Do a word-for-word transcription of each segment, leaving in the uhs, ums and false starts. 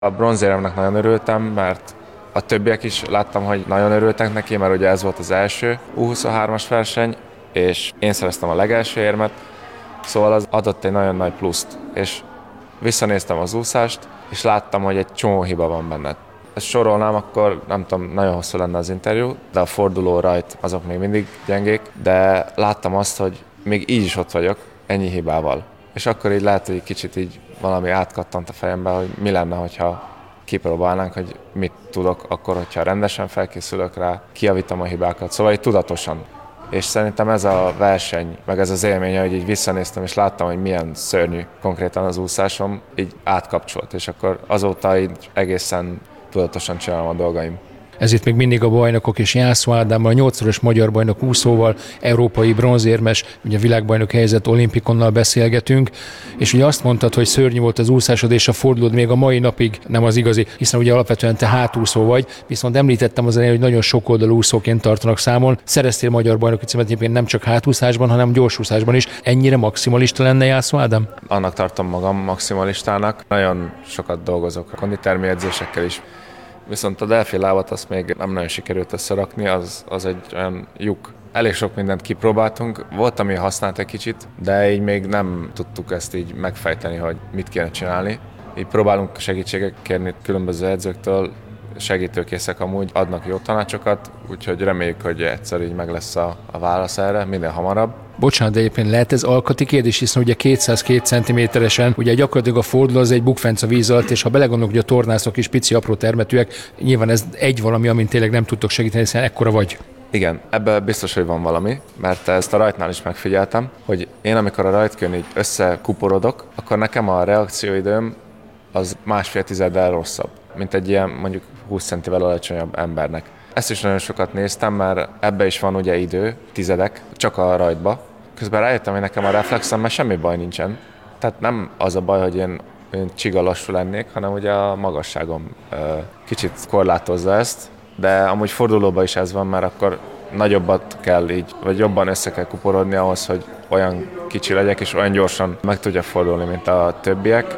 A bronzéremnek nagyon örültem, mert a többiek is láttam, hogy nagyon örültek neki, mert ugye ez volt az első U huszonhármas verseny, és én szereztem a legelső érmet, szóval az adott egy nagyon nagy pluszt, és visszanéztem az úszást, és láttam, hogy egy csomó hiba van benne. Ezt sorolnám, akkor nem tudom, nagyon hosszú lenne az interjú, de a forduló rajt azok még mindig gyengék, de láttam azt, hogy még így is ott vagyok, ennyi hibával. És akkor így lehet, hogy egy kicsit így valami átkattant a fejembe, hogy mi lenne, hogyha kipróbálnánk, hogy mit tudok akkor, hogyha rendesen felkészülök rá, kijavítom a hibákat, szóval így tudatosan. És szerintem ez a verseny, meg ez az élmény, hogy így visszanéztem, és láttam, hogy milyen szörnyű konkrétan az úszásom, így átkapcsolt, és akkor azóta így egészen tudatosan csinálom a dolgaim. Ezért még mindig a bajnokok és Jászó Ádámmal, a nyolcszoros magyar bajnok úszóval, európai bronzérmes, ugye világbajnok helyzet olimpikonnal beszélgetünk, és ugye azt mondtad, hogy szörnyű volt az úszásod, és a fordulód még a mai napig nem az igazi, hiszen ugye alapvetően te hátúszó vagy, viszont említettem az elején, hogy nagyon sokoldalú úszóként tartanak számon. Szereztél magyar bajnoki címet egyébként nem csak hátúszásban, hanem gyorsúszásban is. Ennyire maximalista lenne Jászó Ádám? Annak tartom magam maximalistának. Nagyon sokat dolgozok a konditermi edzésekkel is. Viszont a delfin lábat azt még nem nagyon sikerült összerakni, az, az egy olyan lyuk. Elég sok mindent kipróbáltunk, volt, ami használt egy kicsit, de így még nem tudtuk ezt így megfejteni, hogy mit kéne csinálni. Így próbálunk segítséget kérni különböző edzőktől, segítőkészek amúgy, adnak jó tanácsokat, úgyhogy reméljük, hogy egyszer így meg lesz a, a válasz erre, minél hamarabb. Bocsánat, de egyébként lehet ez alkati kérdés, hiszen ugye kétszázkettő centiméteresen, ugye gyakorlatilag a forduló az egy bukfenc a víz alatt, és ha belegondolok, hogy a tornászok is pici, apró termetűek, nyilván ez egy valami, amin tényleg nem tudtok segíteni, hiszen ekkora vagy. Igen, ebben biztos, hogy van valami, mert ezt a rajtnál is megfigyeltem, hogy én amikor a rajtkön így összekuporodok, akkor nekem a reakcióidőm az másfél tizeddel rosszabb, mint egy ilyen mondjuk húsz centivel alacsonyabb embernek. Ezt is nagyon sokat néztem, mert ebbe is van ugye idő, tizedek, csak a rajtba. Közben rájöttem, hogy nekem a reflexemmel semmi baj nincsen. Tehát nem az a baj, hogy én, én csiga lassú lennék, hanem ugye a magasságom ö, kicsit korlátozza ezt. De amúgy fordulóban is ez van, mert akkor nagyobbat kell így, vagy jobban össze kell kuporodni ahhoz, hogy olyan kicsi legyek, és olyan gyorsan meg tudja fordulni, mint a többiek.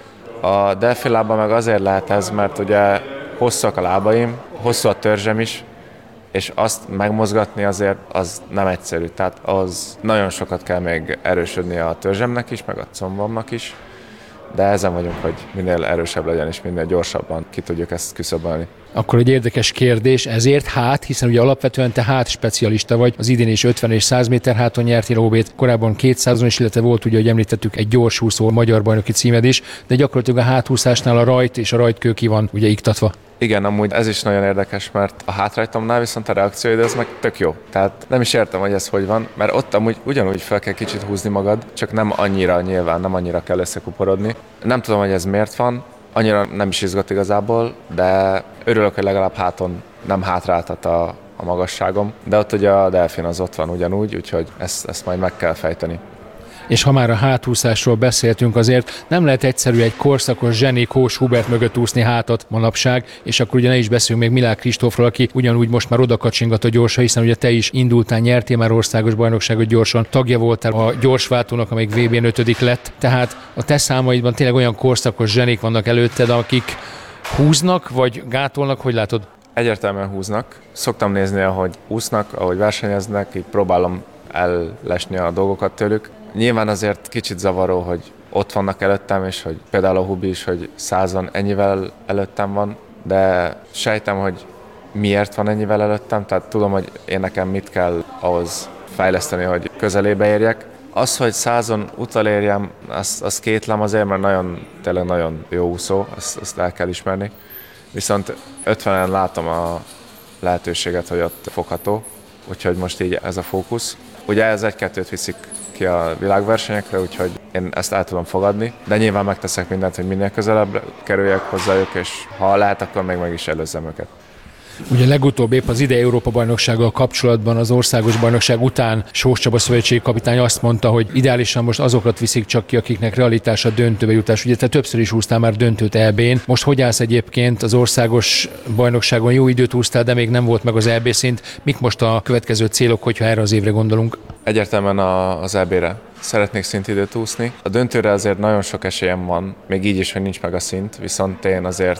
A delfinlábban meg azért lehet ez, mert ugye hosszak a lábaim, hosszú a törzsem is, és azt megmozgatni azért az nem egyszerű. Tehát az nagyon sokat kell még erősödni a törzsemnek is, meg a combomnak is, de ezen vagyunk, hogy minél erősebb legyen, és minél gyorsabban ki tudjuk ezt küszöbölni. Akkor egy érdekes kérdés, ezért hát, hiszen ugye alapvetően te hát specialista vagy, az idén is ötven és száz méter háton nyertél ó bét, korábban kétszázon is, illetve volt ugye, hogy említettük, egy gyorsúszó magyar bajnoki címed is, de gyakorlatilag a hátúszásnál a rajt és a rajtkő ki van ugye iktatva. Igen, amúgy ez is nagyon érdekes, mert a hátrajtomnál viszont a reakcióid ez meg tök jó. Tehát nem is értem, hogy ez hogy van, mert ott amúgy ugyanúgy fel kell kicsit húzni magad, csak nem annyira nyilván, nem annyira kell összekuporodni. Nem tudom, hogy ez miért van, annyira nem is izgat igazából, de örülök, hogy legalább háton nem hátráltat a, a magasságom. De ott ugye a delfin az ott van ugyanúgy, úgyhogy ezt, ezt majd meg kell fejteni. És ha már a hátúszásról beszéltünk, azért nem lehet egyszerű egy korszakos zseni Kós Hubert mögött úszni hátat manapság, és akkor ugye ne is beszéljünk még Milák Kristófról, aki ugyanúgy most már oda kacsingat a gyorsa, hiszen ugye te is indultál, nyertél már országos bajnokságot gyorsan, tagja voltál a gyorsváltónak, amelyik vé bén ötödik lett, tehát a te számaidban tényleg olyan korszakos zsenik vannak előtted, akik húznak, vagy gátolnak, hogy látod? Egyértelműen húznak. Szoktam nézni, ahogy úsznak, ahogy versenyeznek, így próbálom ellesni a dolgokat tőlük. Nyilván azért kicsit zavaró, hogy ott vannak előttem, és hogy például a Hubi is, hogy százan ennyivel előttem van, de sejtem, hogy miért van ennyivel előttem, tehát tudom, hogy én nekem mit kell ahhoz fejleszteni, hogy közelébe érjek. Az, hogy százon utolérjem, azt, azt kétlem azért, mert nagyon, tényleg nagyon jó úszó, azt, azt el kell ismerni. Viszont ötvenen látom a lehetőséget, hogy ott fogható, úgyhogy most így ez a fókusz. Ugye ez egy-kettőt viszik ki a világversenyekre, úgyhogy én ezt el tudom fogadni, de nyilván megteszek mindent, hogy minél közelebb kerüljek hozzájuk, és ha lehet, akkor még meg is előzzem őket. Ugye legutóbb épp az idei Európa-bajnoksággal kapcsolatban az országos bajnokság után Sós Csaba szövetségi kapitány azt mondta, hogy ideálisan most azokat viszik csak ki, akiknek realitás a döntőbe jutás. Ugye te többször is húztál már döntőt é bén. Most hogy állsz egyébként az országos bajnokságon? Jó időt húztál, de még nem volt meg az é bé szint. Mik most a következő célok, hogyha erre az évre gondolunk? Egyértelműen a, az é bére szeretnék szintidőt úszni. A döntőre azért nagyon sok esélyem van, még így is, hogy nincs meg a szint, viszont én azért